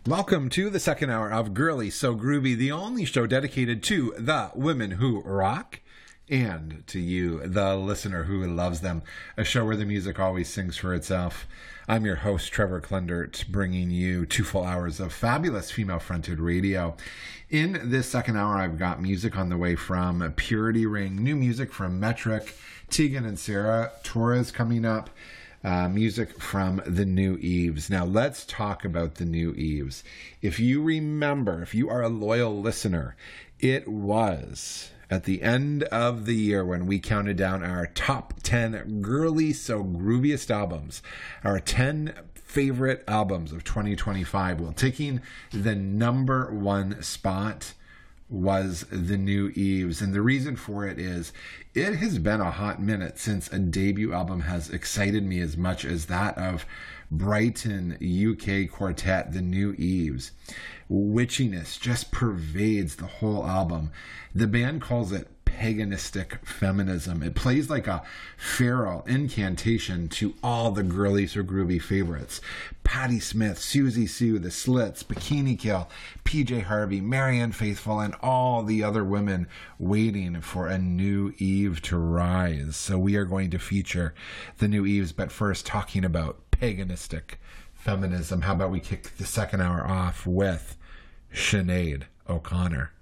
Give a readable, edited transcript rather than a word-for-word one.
Welcome to the second hour of Girly So Groovy, the only show dedicated to the women who rock and to you, the listener who loves them. A show where the music always sings for itself. I'm your host, Trevor Klendert, bringing you 2 full hours of fabulous female-fronted radio. In this second hour, I've got music on the way from Purity Ring, new music from Metric, Tegan and Sarah, Torres coming up. Music from the New Eves. Now, let's talk about the New Eves. If you remember, if you are a loyal listener, it was at the end of the year when we counted down our top 10 girly so grooviest albums, our 10 favorite albums of 2025. Well, taking the number one spot was the New Eves, and the reason for it is it has been a hot minute since a debut album has excited me as much as that of Brighton UK quartet the New Eves. Witchiness just pervades the whole album. The band calls it paganistic feminism. It plays like a feral incantation to all the girly so groovy favorites. Patti Smith, Susie Sue, The Slits, Bikini Kill, PJ Harvey, Marianne Faithfull, and all the other women waiting for a new Eve to rise. So we are going to feature the New Eves, but first talking about paganistic feminism. How about we kick the second hour off with Sinead O'Connor?